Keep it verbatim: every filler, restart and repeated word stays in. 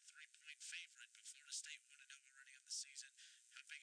three-point favorite, but Florida State one and oh already on the season. How big